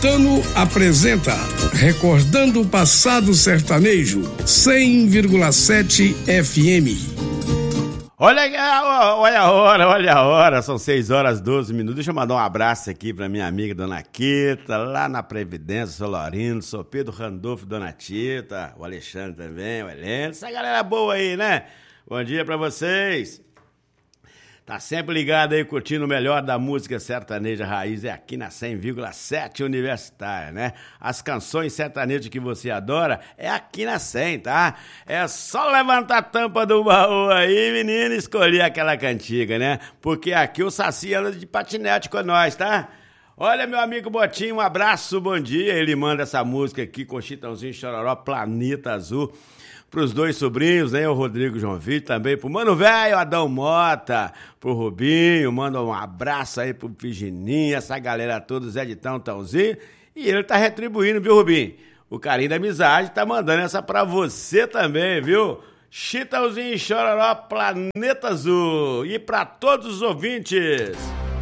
Caetano apresenta Recordando o Passado Sertanejo, 100,7 FM. Olha a hora, são 6h12. Deixa eu mandar um abraço aqui pra minha amiga Dona Quita, lá na Previdência, sou Lorino, sou Pedro Randolfo, Dona Tita, o Alexandre também, o Heleno, essa galera boa aí, né? Bom dia pra vocês. Tá sempre ligado aí, curtindo o melhor da música sertaneja raiz, é aqui na 100,7 Universitária, né? As canções sertanejas que você adora é aqui na 100, tá? É só levantar a tampa do baú aí, menino, e escolher aquela cantiga, né? Porque aqui o Saci anda de patinete com nós, tá? Olha, meu amigo Botinho, um abraço, bom dia. Ele manda essa música aqui com Chitãozinho Chororó, Planeta Azul, pros dois sobrinhos, né? O Rodrigo João Vitor, também pro Mano Velho, Adão Mota, pro Rubinho, manda um abraço aí pro Virgininha, essa galera toda, Zé de Tãozinho. E ele tá retribuindo, viu, Rubinho? O carinho da amizade tá mandando essa pra você também, viu? Chitãozinho Chororó, Planeta Azul. E pra todos os ouvintes.